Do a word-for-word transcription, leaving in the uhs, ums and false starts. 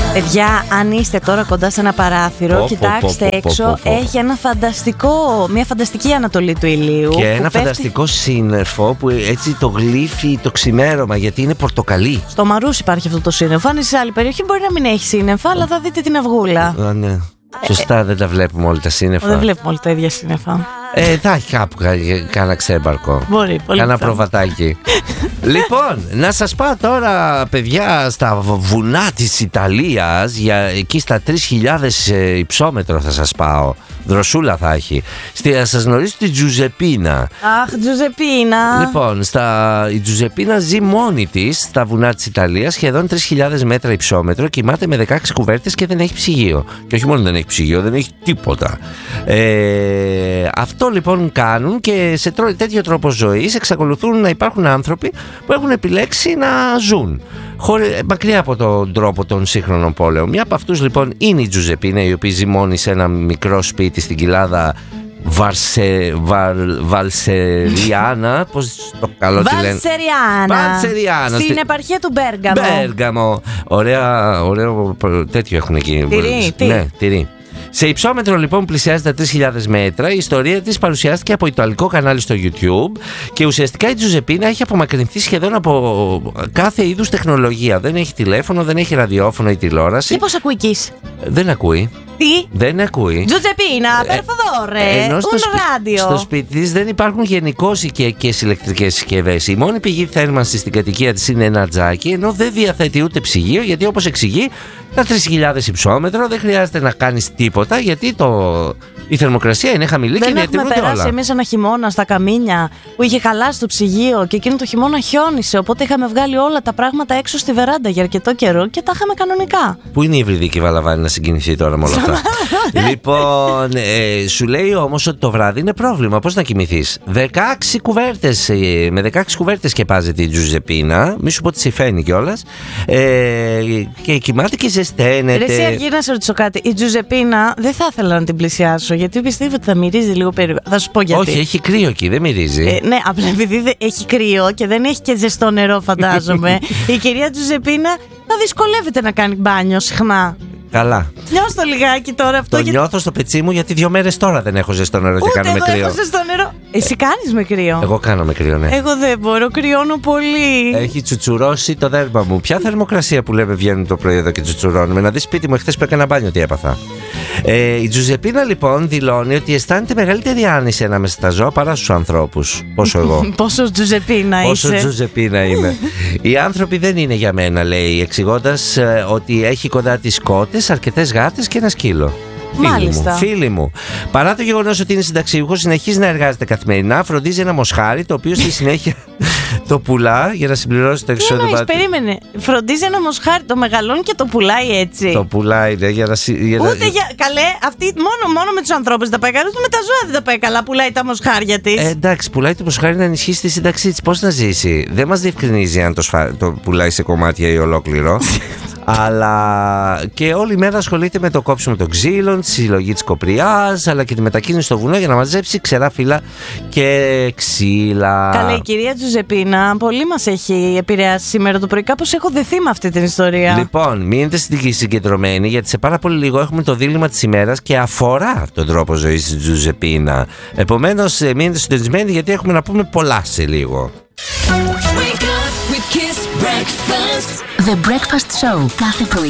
Παιδιά, αν είστε τώρα κοντά σε ένα παράθυρο, oh, κοιτάξτε oh, oh, oh, έξω, oh, oh, oh. έχει ένα φανταστικό, μια φανταστική ανατολή του ηλίου. Και ένα πέφτει... φανταστικό σύννεφο που έτσι το γλύφει το ξημέρωμα, γιατί είναι πορτοκαλί. Στο Μαρούς υπάρχει αυτό το σύννεφο. Αν είσαι σε άλλη περιοχή μπορεί να μην έχει σύννεφα, αλλά θα δείτε την αυγούλα. Α, ναι. Σωστά, ε, δεν τα βλέπουμε όλα τα σύννεφα. Δεν βλέπουμε όλα τα ίδια σύννεφα. Ε, θα έχει κάπου κάνα ξέμπαρκο. Μπορεί, πολύ. Κάνα προβατάκι. Λοιπόν, να σας πάω τώρα, παιδιά, στα βουνά της Ιταλίας. Για, εκεί στα τρεις χιλιάδες υψόμετρο θα σας πάω. Δροσούλα θα έχει. Θα σας γνωρίσω τη Τζουζεπίνα. Αχ, Τζουζεπίνα. Λοιπόν, στα, η Τζουζεπίνα ζει μόνη της στα βουνά της Ιταλίας, σχεδόν τρεις χιλιάδες μέτρα υψόμετρο. Κοιμάται με δεκαέξι κουβέρτες και δεν έχει ψυγείο. Και όχι μόνο δεν έχει ψυγείο, δεν έχει τίποτα. Ε, αυτό λοιπόν κάνουν, και σε τέτοιο τρόπο ζωής εξακολουθούν να υπάρχουν άνθρωποι που έχουν επιλέξει να ζουν χωρί, μακριά από τον τρόπο των σύγχρονων πόλεων. Μια από αυτούς λοιπόν είναι η Τζουζεπίνα, η οποία ζει μόνη σε ένα μικρό σπίτι στην κοιλάδα Βαρσε, Βαρ, Βαλσεριάνα. Πώς το καλό τη λένε? Βαλσεριάνα. Στην επαρχία του Μπέργαμο. Μπέργαμο. Ωραία, ωραίο τέτοιο έχουν εκεί. Τυρί, τι? Ναι, τυρί. Σε υψόμετρο λοιπόν πλησιάζει τα τρεις χιλιάδες μέτρα. Η ιστορία της παρουσιάστηκε από ιταλικό κανάλι στο YouTube και ουσιαστικά η Τζουζεπίνα έχει απομακρυνθεί σχεδόν από κάθε είδους τεχνολογία. Δεν έχει τηλέφωνο, δεν έχει ραδιόφωνο ή τηλεόραση. Τι πώς ακούει εκεί? Δεν ακούει. Τι? Δεν ακούει. Τζουζεπίνα, per favore, un radio. Στο σπίτι της δεν υπάρχουν γενικώς οικιακές ηλεκτρικές συσκευές. Η μόνη πηγή θέρμανσης στην κατοικία της είναι ένα τζάκι, ενώ δεν διαθέτει ούτε ψυγείο, γιατί όπως εξηγεί, τα τρεις χιλιάδες υψόμετρο δεν χρειάζεται να κάνεις τίποτα, γιατί το... η θερμοκρασία είναι χαμηλή δεν και διατηρούνται όλα. Δεν έχουμε περάσει εμείς ένα χειμώνα στα Καμίνια που είχε χαλάσει το ψυγείο και εκείνο το χειμώνα χιόνισε, οπότε είχαμε βγάλει όλα τα πράγματα έξω στη βεράντα για αρκετό καιρό και τα είχαμε κανονικά. Πού είναι η Υβριδική Βαλαβάνη να συγκινηθεί τώρα με όλα αυτά? Λοιπόν, ε, σου λέει όμως ότι το βράδυ είναι πρόβλημα. Πώς να κοιμηθείς? δεκαέξι κουβέρτες, ε, με δεκαέξι κουβέρτες σκεπάζεται η Τζουζεπίνα. Μη σου πω ότι συμφαίνει κιόλας. Ε, και κοιμάται και ζεσταίνεται. Ρε εσύ, Αργή, να σε ρωτήσω κάτι. Η Τζουζεπίνα δεν θα ήθελα να την πλησιάσω, γιατί πιστεύω ότι θα μυρίζει λίγο περίπου. Θα σου πω γιατί. Όχι, έχει κρύο εκεί, δεν μυρίζει. Ε, ναι, απλά επειδή έχει κρύο και δεν έχει και ζεστό νερό, φαντάζομαι. Η κυρία Τζουζεπίνα θα δυσκολεύεται να κάνει μπάνιο συχνά. Καλά. Νιώσω το λιγάκι τώρα αυτό. Το για... νιώθω στο πετσί μου, γιατί δύο μέρες τώρα δεν έχω ζεστό νερό. Ούτε και κάνω με κρύο. Έχω ζεστό νερό. Εσύ κάνεις με κρύο? Εγώ κάνω με κρύο, ναι. Εγώ δεν μπορώ, κρυώνω πολύ. Έχει τσουτσουρώσει το δέρμα μου. Ποια θερμοκρασία που λέμε βγαίνουν το πρωί εδώ και τσουτσουρώνουμε? Να δεις σπίτι μου εχθές που έκανα μπάνιο τι έπαθα. Ε, η Τζουζεπίνα λοιπόν δηλώνει ότι αισθάνεται μεγαλύτερη άνηση ανάμεσα στα ζώα παρά στους ανθρώπους. Πόσο εγώ. Πόσο Τζουζεπίνα είσαι. Πόσο Τζουζεπίνα είμαι. Οι άνθρωποι δεν είναι για μένα, λέει, εξηγώντας ε, ότι έχει κοντά τις κότες, αρκετές γάτες και ένα σκύλο. Μάλιστα. Φίλοι μου, φίλοι μου. Παρά το γεγονός ότι είναι συνταξιούχος, συνεχίζει να εργάζεται καθημερινά, φροντίζει ένα μοσχάρι, το οποίο στη συνέχεια το πουλά για να συμπληρώσει το εξόδημα του. Περίμενε. Φροντίζει ένα μοσχάρι, το μεγαλώνει και το πουλάει έτσι. Το πουλάει, ναι, για να. Για Ούτε για. Καλέ, αυτή μόνο, μόνο με τους ανθρώπους δεν τα πάει καλά, ούτε με τα ζώα δεν τα πάει καλά. Πουλάει τα μοσχάρια της. Ε, εντάξει, πουλάει το μοσχάρι να ενισχύσει τη σύνταξή της. Πώς να ζήσει? Δεν μας διευκρινίζει αν το, σφα... το πουλάει σε κομμάτια ή ολόκληρο. Αλλά και όλη μέρα ασχολείται με το κόψιμο των ξύλων, τη συλλογή της κοπριάς, αλλά και τη μετακίνηση στο βουνό για να μαζέψει ξερά φύλλα και ξύλα. Καλέ, η κυρία Τζουζεπίνα πολύ μας έχει επηρεάσει σήμερα το πρωί. Κάπως έχω δεθεί με αυτή την ιστορία. Λοιπόν, μείνετε συγκεντρωμένοι, γιατί σε πάρα πολύ λίγο έχουμε το δίλημμα της ημέρας και αφορά τον τρόπο ζωής της Τζουζεπίνα. Επομένως, μείνετε συντονισμένοι, γιατί έχουμε να πούμε πολλά σε λίγο. The Breakfast Show κάθε πρωί